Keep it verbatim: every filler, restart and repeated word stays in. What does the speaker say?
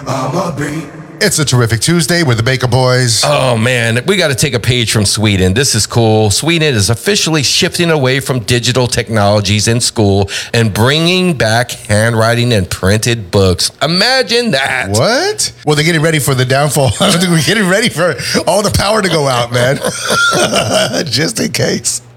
Mama B. It's a terrific Tuesday with the Baker Boys. Oh, man, we got to take a page from Sweden. This is cool. Sweden is officially shifting away from digital technologies in school and bringing back handwriting and printed books. Imagine that. What? Well, they're getting ready for the downfall. I don't think we're getting ready for all the power to go out, man. Just in case.